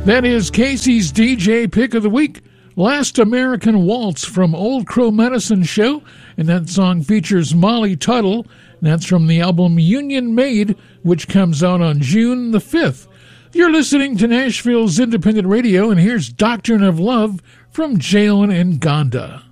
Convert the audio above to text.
That is Casey's DJ Pick of the Week, Last American Waltz from Old Crow Medicine Show, and that song features Molly Tuttle. That's from the album Union Made, which comes out on June the 5th. You're listening to Nashville's Independent Radio, and here's Doctrine of Love from Jalen and Gonda.